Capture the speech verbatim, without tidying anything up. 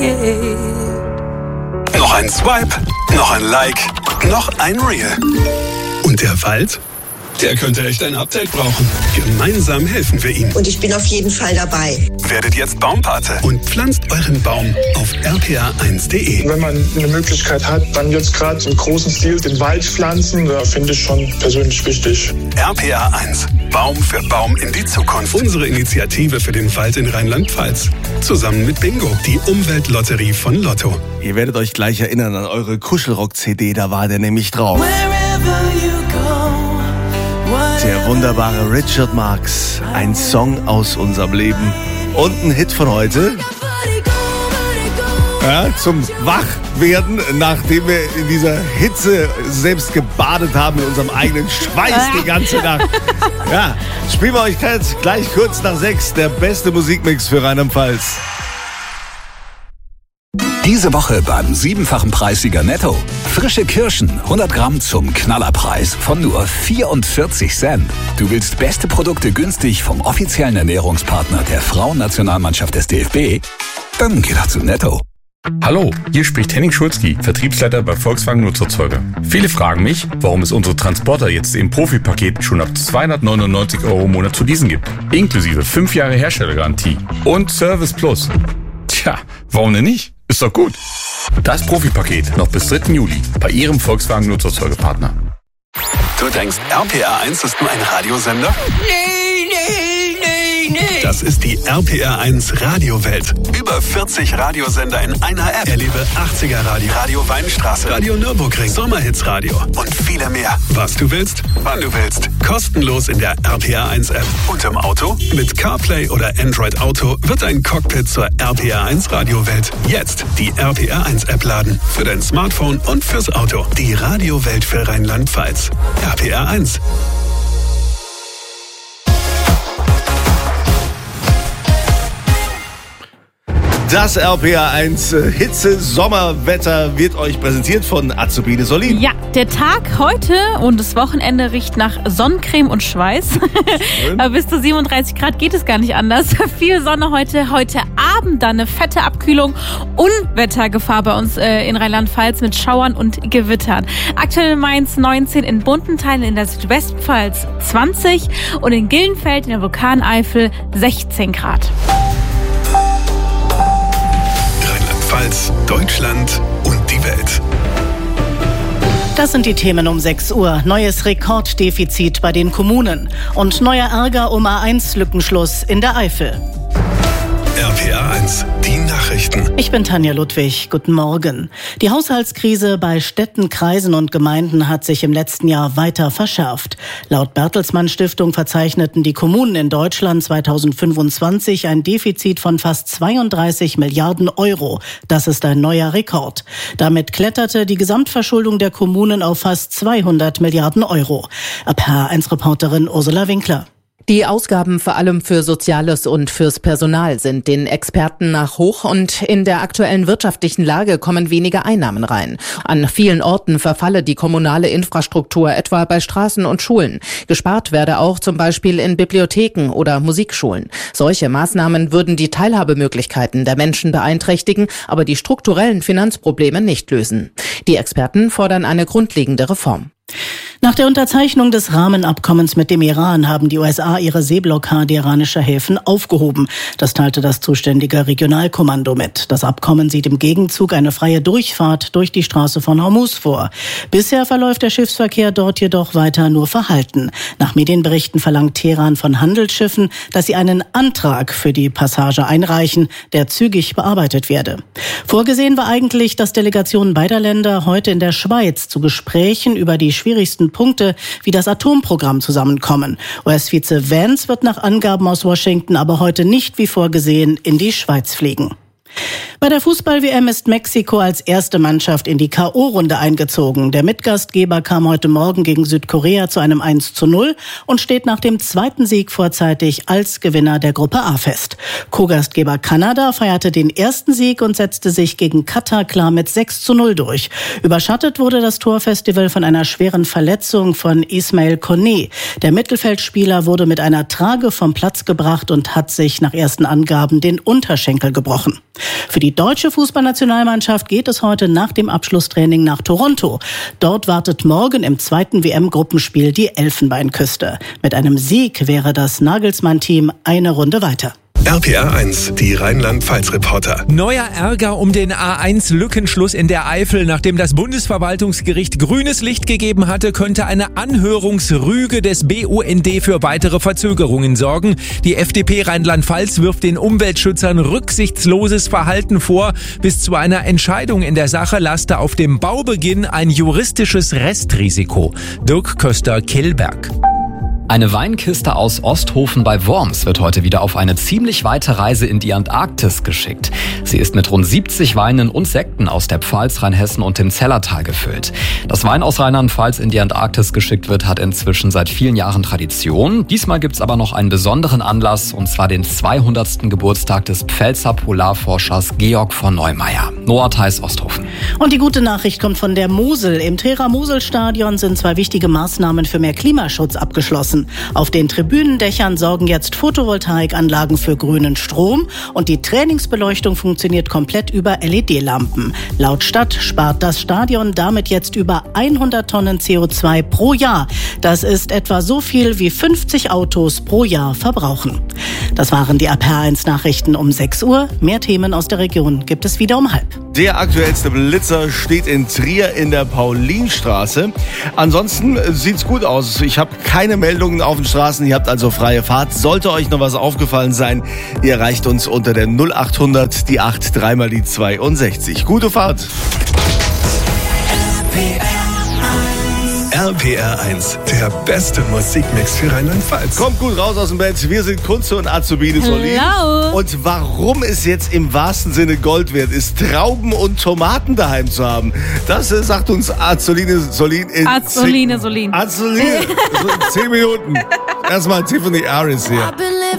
Noch ein Swipe, noch ein Like, noch ein Reel. Und der Wald? Der könnte echt ein Update brauchen. Gemeinsam helfen wir ihm. Und ich bin auf jeden Fall dabei. Werdet jetzt Baumpate und pflanzt euren Baum auf r p a eins punkt d e. Wenn man eine Möglichkeit hat, dann jetzt gerade im großen Stil den Wald pflanzen, da finde ich schon persönlich wichtig. R P A eins. Baum für Baum in die Zukunft. Unsere Initiative für den Wald in Rheinland-Pfalz. Zusammen mit Bingo, die Umweltlotterie von Lotto. Ihr werdet euch gleich erinnern an eure Kuschelrock-C D, da war der nämlich drauf. Der wunderbare Richard Marx, ein Song aus unserem Leben und ein Hit von heute. Ja, zum Wachwerden, nachdem wir in dieser Hitze selbst gebadet haben, in unserem eigenen Schweiß die ganze Nacht. Ja, spielen wir euch gleich kurz nach sechs, der beste Musikmix für Rheinland-Pfalz. Diese Woche beim siebenfachen Preissieger Netto. Frische Kirschen, hundert Gramm zum Knallerpreis von nur vierundvierzig Cent. Du willst beste Produkte günstig vom offiziellen Ernährungspartner der Frauennationalmannschaft des D F B? Dann geh doch zu Netto. Hallo, hier spricht Henning Schulzki, Vertriebsleiter bei Volkswagen Nutzerzeuger. Viele fragen mich, warum es unsere Transporter jetzt im Profipaket schon ab zweihundertneunundneunzig Euro im Monat zu leasen gibt. Inklusive fünf Jahre Herstellergarantie und Service Plus. Tja, warum denn nicht? Ist doch gut. Das Profipaket noch bis dritten Juli bei Ihrem Volkswagen Nutzerzeugerpartner. Du denkst, R P A eins ist nur ein Radiosender? Nee, nee, nee, nee. Das ist die R P A eins Radiowelt. Über vierzig Radiosender in einer App. Erlebe achtziger Radio, Radio Weinstraße, Radio Nürburgring, Sommerhits Radio und viele mehr. Was du willst, wann du willst. Kostenlos in der R P A eins App. Und im Auto? Mit CarPlay oder Android Auto wird dein Cockpit zur R P A eins Radiowelt. Jetzt die R P A eins App laden. Für dein Smartphone und fürs Auto. Die Radiowelt für Rheinland-Pfalz. R P A eins. Das R P A eins Hitze-Sommerwetter wird euch präsentiert von Azubine Solin. Ja, der Tag heute und das Wochenende riecht nach Sonnencreme und Schweiß. Aber bis zu siebenunddreißig Grad geht es gar nicht anders. Viel Sonne heute. Heute Abend dann eine fette Abkühlung. Unwettergefahr bei uns äh, in Rheinland-Pfalz mit Schauern und Gewittern. Aktuell in Mainz neunzehn, in bunten Teilen in der Südwestpfalz zwanzig und in Gillenfeld in der Vulkaneifel sechzehn Grad. Rheinland-Pfalz, Deutschland und die Welt. Das sind die Themen um sechs Uhr. Neues Rekorddefizit bei den Kommunen und neuer Ärger um A eins Lückenschluss in der Eifel. R P A eins, die Nachrichten. Ich bin Tanja Ludwig. Guten Morgen. Die Haushaltskrise bei Städten, Kreisen und Gemeinden hat sich im letzten Jahr weiter verschärft. Laut Bertelsmann Stiftung verzeichneten die Kommunen in Deutschland zweitausendfünfundzwanzig ein Defizit von fast zweiunddreißig Milliarden Euro. Das ist ein neuer Rekord. Damit kletterte die Gesamtverschuldung der Kommunen auf fast zweihundert Milliarden Euro. R P A eins Reporterin Ursula Winkler. Die Ausgaben vor allem für Soziales und fürs Personal sind den Experten nach hoch und in der aktuellen wirtschaftlichen Lage kommen weniger Einnahmen rein. An vielen Orten verfalle die kommunale Infrastruktur, etwa bei Straßen und Schulen. Gespart werde auch zum Beispiel in Bibliotheken oder Musikschulen. Solche Maßnahmen würden die Teilhabemöglichkeiten der Menschen beeinträchtigen, aber die strukturellen Finanzprobleme nicht lösen. Die Experten fordern eine grundlegende Reform. Nach der Unterzeichnung des Rahmenabkommens mit dem Iran haben die U S A ihre Seeblockade iranischer Häfen aufgehoben. Das teilte das zuständige Regionalkommando mit. Das Abkommen sieht im Gegenzug eine freie Durchfahrt durch die Straße von Hormuz vor. Bisher verläuft der Schiffsverkehr dort jedoch weiter nur verhalten. Nach Medienberichten verlangt Teheran von Handelsschiffen, dass sie einen Antrag für die Passage einreichen, der zügig bearbeitet werde. Vorgesehen war eigentlich, dass Delegationen beider Länder heute in der Schweiz zu Gesprächen über die schwierigsten Punkte wie das Atomprogramm zusammenkommen. U S-Vize Vance wird nach Angaben aus Washington aber heute nicht wie vorgesehen in die Schweiz fliegen. Bei der Fußball-W M ist Mexiko als erste Mannschaft in die K O-Runde eingezogen. Der Mitgastgeber kam heute Morgen gegen Südkorea zu einem eins zu null und steht nach dem zweiten Sieg vorzeitig als Gewinner der Gruppe A fest. Co-Gastgeber Kanada feierte den ersten Sieg und setzte sich gegen Katar klar mit sechs zu null durch. Überschattet wurde das Torfestival von einer schweren Verletzung von Ismail Koné. Der Mittelfeldspieler wurde mit einer Trage vom Platz gebracht und hat sich nach ersten Angaben den Unterschenkel gebrochen. Für die deutsche Fußballnationalmannschaft geht es heute nach dem Abschlusstraining nach Toronto. Dort wartet morgen im zweiten W M-Gruppenspiel die Elfenbeinküste. Mit einem Sieg wäre das Nagelsmann-Team eine Runde weiter. R P R eins, die Rheinland-Pfalz-Reporter. Neuer Ärger um den A eins Lückenschluss in der Eifel. Nachdem das Bundesverwaltungsgericht grünes Licht gegeben hatte, könnte eine Anhörungsrüge des B U N D für weitere Verzögerungen sorgen. Die F D P Rheinland-Pfalz wirft den Umweltschützern rücksichtsloses Verhalten vor. Bis zu einer Entscheidung in der Sache laste auf dem Baubeginn ein juristisches Restrisiko. Dirk Köster-Killberg. Eine Weinkiste aus Osthofen bei Worms wird heute wieder auf eine ziemlich weite Reise in die Antarktis geschickt. Sie ist mit rund siebzig Weinen und Sekten aus der Pfalz, Rheinhessen und dem Zellertal gefüllt. Dass Wein aus Rheinland-Pfalz in die Antarktis geschickt wird, hat inzwischen seit vielen Jahren Tradition. Diesmal gibt's aber noch einen besonderen Anlass, und zwar den zweihundertsten Geburtstag des Pfälzer Polarforschers Georg von Neumeier. Noah Theis, Osthofen. Und die gute Nachricht kommt von der Mosel. Im Trera-Mosel-Stadion sind zwei wichtige Maßnahmen für mehr Klimaschutz abgeschlossen. Auf den Tribünendächern sorgen jetzt Photovoltaikanlagen für grünen Strom und die Trainingsbeleuchtung funktioniert komplett über L E D-Lampen. Laut Stadt spart das Stadion damit jetzt über hundert Tonnen C O zwei pro Jahr. Das ist etwa so viel wie fünfzig Autos pro Jahr verbrauchen. Das waren die R P R eins Nachrichten um sechs Uhr. Mehr Themen aus der Region gibt es wieder um halb. Der aktuellste Blitzer steht in Trier in der Paulinstraße. Ansonsten sieht's gut aus. Ich habe keine Meldungen auf den Straßen. Ihr habt also freie Fahrt. Sollte euch noch was aufgefallen sein, ihr erreicht uns unter der null achthundert, die acht, dreimal die zweiundsechzig. Gute Fahrt. R P R eins, der beste Musikmix für Rheinland-Pfalz. Kommt gut raus aus dem Bett. Wir sind Kunze und Azubine Solin. Hello. Und warum es jetzt im wahrsten Sinne Gold wert ist, Trauben und Tomaten daheim zu haben, das äh, sagt uns Azuline Solin in Azuline Solin. Azuline. So in zehn Minuten. Erstmal Tiffany Harris hier.